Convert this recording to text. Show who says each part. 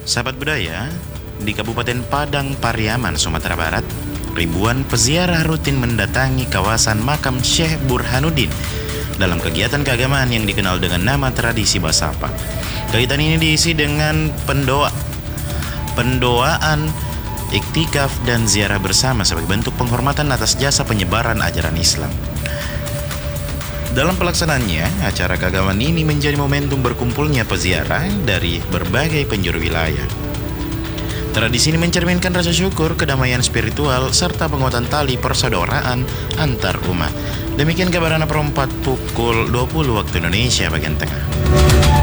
Speaker 1: Sahabat budaya, di Kabupaten Padang Pariaman, Sumatera Barat, ribuan peziarah rutin mendatangi kawasan makam Syekh Burhanuddin dalam kegiatan keagamaan yang dikenal dengan nama tradisi Basapa. Kegiatan ini diisi dengan pendoaan, iktikaf, dan ziarah bersama sebagai bentuk penghormatan atas jasa penyebaran ajaran Islam. Dalam pelaksanaannya, acara keagamaan ini menjadi momentum berkumpulnya peziarah dari berbagai penjuru wilayah. Tradisi ini mencerminkan rasa syukur, kedamaian spiritual, serta penguatan tali persaudaraan antar umat. Demikian kabar Anak Perempat pukul 20 waktu Indonesia bagian tengah.